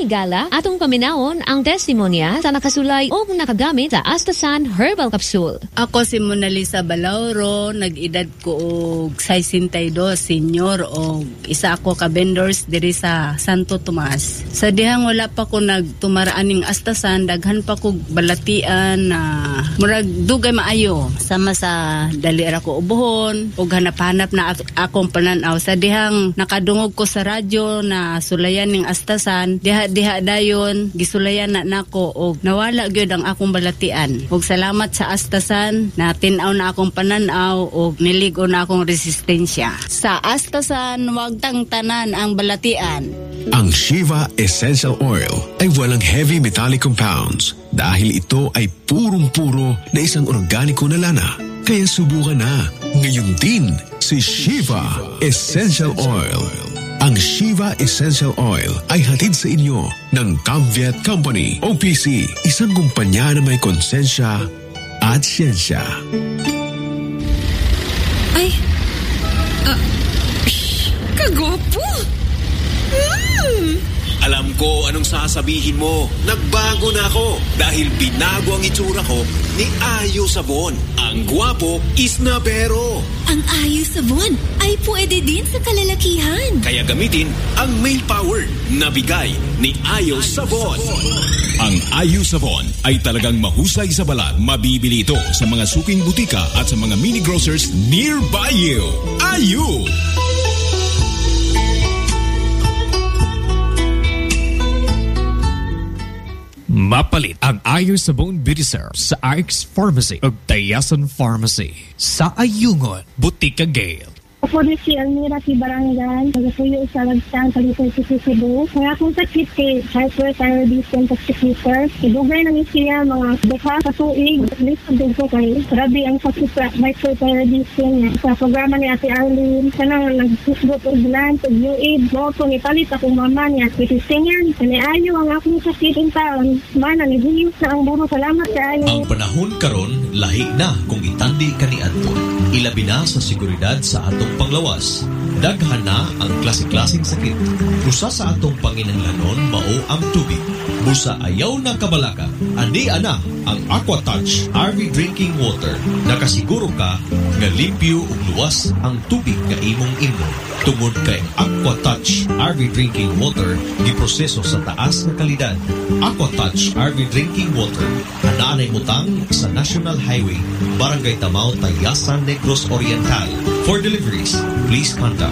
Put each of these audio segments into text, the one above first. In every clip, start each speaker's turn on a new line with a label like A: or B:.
A: higala atong paminawon ang testimonya sa nakasulay o nakagamit sa Astasan Herbal Capsule.
B: Ako si Mona Lisa Balauro, nag-edad ko og 62 senior o isa ako ka vendors diri sa Santo Tomas. Sa dihang wala pa ko nagtumaraan ning Astasan, daghan pa ko balatian na murag dugay maayo sama sa dali ra ko ubuhon ug hanap-hanap na akong pananaw. Sa dihang nakadungog ko sa radyo na sulayan ning Astasan, diha dayon gisulayan na nako og nawala gyud ang akong balatian. Ug salamat sa Astasan na tin-aw na akong pananaw og niligo na akong resistensya. Sa Astasan wag tang tanan ang balatian.
C: Ang Shiva Essential Oil ay walang heavy metallic compounds dahil ito ay purong-puro na isang organiko na lana. Kaya subukan na ngayon din si Shiva Essential Oil. Ang Shiva Essential Oil ay hatid sa inyo ng Camviet Company, OPC, isang kumpanya na may konsensya at siyensya.
D: Ay, kagwapo!
C: Alam ko anong sasabihin mo. Nagbago na ako dahil binago ang itsura ko ni Ayo Sabon. Ang gwapo is na pero.
D: Ang Ayo Sabon ay pwede din sa kalalakihan.
C: Kaya gamitin ang male power na bigay ni Ayo Sabon. Ang Ayo Sabon ay talagang mahusay sa balat. Mabibili ito sa mga suking butika at sa mga mini grocers nearby you. Ayo!
E: Mapalit ang Ayo Sabon Beauty Serum sa RX Pharmacy ug Tayasan Pharmacy. Sa Ayungon, Butika Gale.
F: Ako ni si Almira si Barangan, nagasuyo sa Lagsan, Palitan si Cebu. Kaya akong sakit kay hyperthyroidism toxicator. Idugay ng siya mga dekha sa tuig. Lisod din ko kay grabe ang sakit sa hyperthyroidism. Sa programa ni Ate Arlene, kanang nagsusgot og gland, og UAID. Moto ni palit akong mama niya. Kitisingan, kaniayo ang akong sakit in taon. Mana, nagiyos na ang buro. Salamat kayo.
G: Ang panahon karon lahi na kung itandi ka ni Anton. Ilabi na sa seguridad sa atong panglawas. Daghan na ang klase-klaseng sakit. Usa sa atong panginahanglanon mao ang tubig. Busa ayaw na kabalaka. Andi ana ang AquaTouch RV Drinking Water. Nakasiguro ka nga limpyo ug luwas ang tubig nga imong imnon. Tungod kay AquaTouch RV Drinking Water giproseso sa taas nga kalidad. AquaTouch RV Drinking Water anaanay mutang sa National Highway, Barangay Tamao, Tayasan, Negros Oriental. For deliveries, please contact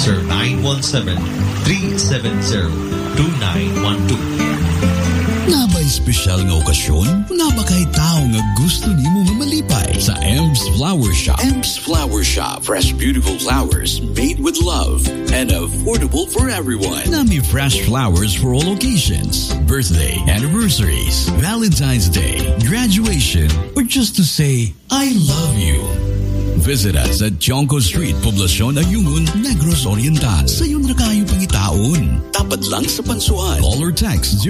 G: 0917-370-2912.
H: Nabay espesyal nga okasyon? Naba kay tao nga gusto nimo nga malipay sa Ems Flower Shop. Ems Flower Shop. Fresh, beautiful flowers made with love and affordable for everyone. Nami fresh flowers for all occasions. Birthday, anniversaries, Valentine's Day, graduation, or just to say, I love you. Visit us at Chonco Street, Poblacion, Ayungon, Negros Oriental. Sa yun na kayo pangitaon. Tapat lang sa pansuan. Call or text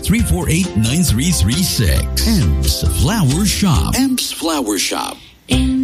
H: 0966-348-9336. Ems Flower Shop. Ems Flower Shop.